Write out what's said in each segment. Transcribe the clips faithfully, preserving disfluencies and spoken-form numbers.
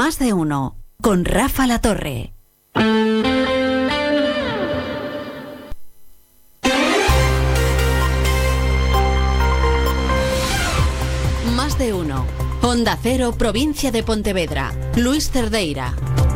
Más de uno, con Rafa Latorre. Más de uno. Onda Cero, provincia de Pontevedra. Luis Cerdeira.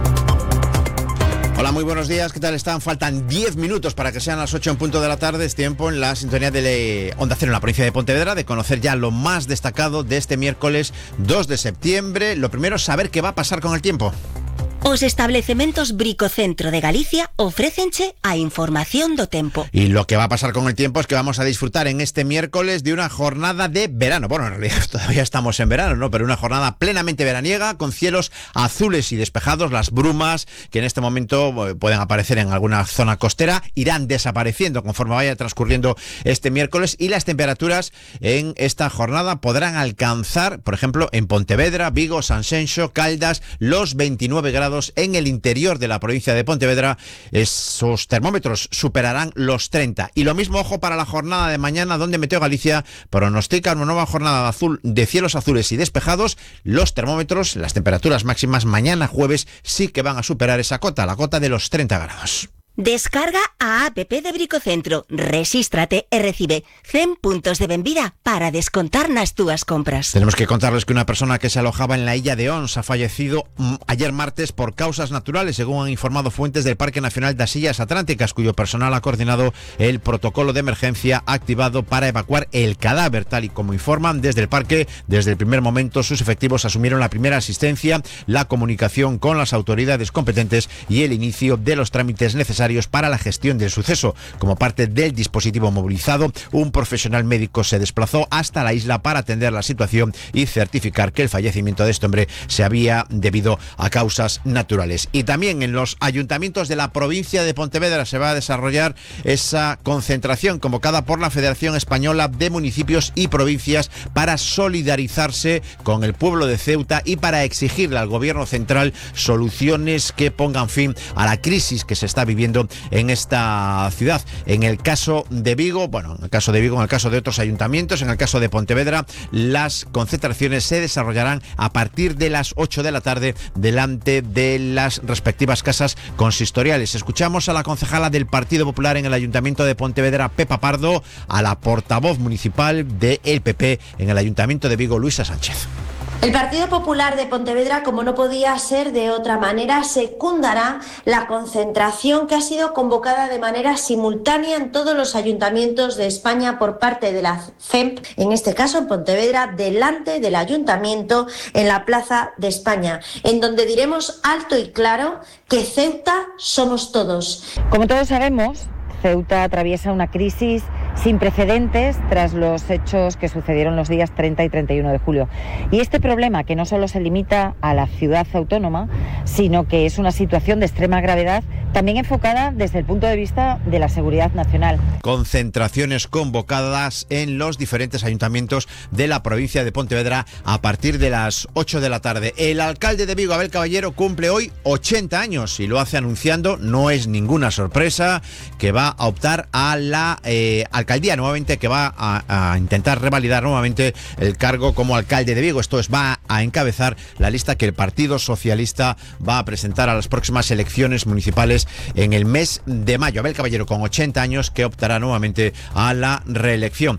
Hola, muy buenos días, ¿qué tal están? Faltan diez minutos para que sean las ocho en punto de la tarde. Es tiempo en la sintonía de Onda Cero en la provincia de Pontevedra de conocer ya lo más destacado de este miércoles dos de septiembre. Lo primero es saber qué va a pasar con el tiempo. Os establecementos Bricocentro de Galicia ofrécenche a información do tempo. Y lo que va a pasar con el tiempo es que vamos a disfrutar en este miércoles de una jornada de verano. Bueno, en realidad todavía estamos en verano, ¿no? Pero una jornada plenamente veraniega, con cielos azules y despejados. Las brumas que en este momento pueden aparecer en alguna zona costera irán desapareciendo conforme vaya transcurriendo este miércoles, y las temperaturas en esta jornada podrán alcanzar, por ejemplo, en Pontevedra, Vigo, Sanxenxo, Caldas, los veintinueve grados. En el interior de la provincia de Pontevedra esos termómetros superarán los treinta. Y lo mismo, ojo, para la jornada de mañana, donde Meteo Galicia pronostica una nueva jornada de, azul, de cielos azules y despejados. Los termómetros, las temperaturas máximas mañana jueves sí que van a superar esa cota, la cota de los treinta grados. Descarga a app de Bricocentro, resístrate e recibe cien puntos de benvida para descontar nas túas compras. Tenemos que contarles que una persona que se alojaba en la Illa de Ons ha fallecido mm, ayer martes por causas naturales, según han informado fuentes del Parque Nacional das Illas Atlánticas, cuyo personal ha coordinado el protocolo de emergencia activado para evacuar el cadáver. Tal y como informan desde el parque, desde el primer momento sus efectivos asumieron la primera asistencia, la comunicación con las autoridades competentes y el inicio de los trámites necesarios para la gestión del suceso. Como parte del dispositivo movilizado, un profesional médico se desplazó hasta la isla para atender la situación y certificar que el fallecimiento de este hombre se había debido a causas naturales. Y también en los ayuntamientos de la provincia de Pontevedra se va a desarrollar esa concentración convocada por la Federación Española de Municipios y Provincias para solidarizarse con el pueblo de Ceuta y para exigirle al gobierno central soluciones que pongan fin a la crisis que se está viviendo en esta ciudad. En el caso de Vigo, bueno, en el caso de Vigo, en el caso de otros ayuntamientos, en el caso de Pontevedra, las concentraciones se desarrollarán a partir de las ocho de la tarde delante de las respectivas casas consistoriales. Escuchamos a la concejala del Partido Popular en el Ayuntamiento de Pontevedra, Pepa Pardo, a la portavoz municipal del P P en el Ayuntamiento de Vigo, Luisa Sánchez. El Partido Popular de Pontevedra, como no podía ser de otra manera, secundará la concentración que ha sido convocada de manera simultánea en todos los ayuntamientos de España por parte de la C E M P, en este caso en Pontevedra, delante del ayuntamiento en la Plaza de España, en donde diremos alto y claro que Ceuta somos todos. Como todos sabemos, Ceuta atraviesa una crisis sin precedentes tras los hechos que sucedieron los días treinta y treinta y uno de julio. Y este problema, que no solo se limita a la ciudad autónoma, sino que es una situación de extrema gravedad, también enfocada desde el punto de vista de la seguridad nacional. Concentraciones convocadas en los diferentes ayuntamientos de la provincia de Pontevedra a partir de las ocho de la tarde. El alcalde de Vigo, Abel Caballero, cumple hoy ochenta años y lo hace anunciando, no es ninguna sorpresa, que va a optar a la eh, alcaldía nuevamente, que va a, a intentar revalidar nuevamente el cargo como alcalde de Vigo. Esto es, va a encabezar la lista que el Partido Socialista va a presentar a las próximas elecciones municipales en el mes de mayo. Abel Caballero, con ochenta años, que optará nuevamente a la reelección.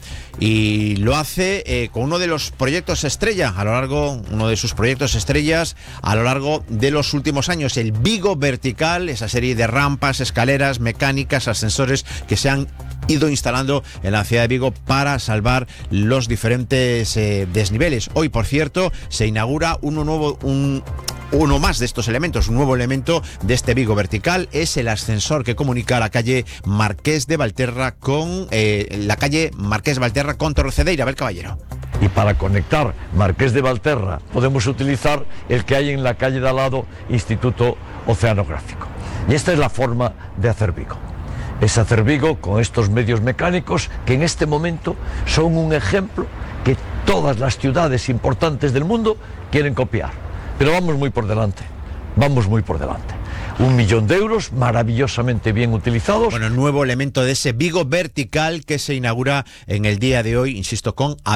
Y lo hace eh, con uno de los proyectos estrella a lo largo, uno de sus proyectos estrellas a lo largo de los últimos años, el Vigo Vertical, esa serie de rampas, escaleras, mecánicas, ascensores que se han ido instalando en la ciudad de Vigo para salvar los diferentes eh, desniveles. Hoy, por cierto, se inaugura uno nuevo, un, uno más de estos elementos, un nuevo elemento de este Vigo Vertical, es el ascensor que comunica la calle Marqués de Valterra con eh, la calle Marqués de Valterra con Torrecedeira. Abel Caballero. Y para conectar Marqués de Valterra podemos utilizar el que hay en la calle de al lado, Instituto Oceanográfico. Y esta es la forma de hacer Vigo. Es hacer Vigo con estos medios mecánicos que en este momento son un ejemplo que todas las ciudades importantes del mundo quieren copiar. Pero vamos muy por delante, vamos muy por delante. Un millón de euros maravillosamente bien utilizados. Bueno, nuevo elemento de ese Vigo Vertical que se inaugura en el día de hoy, insisto, con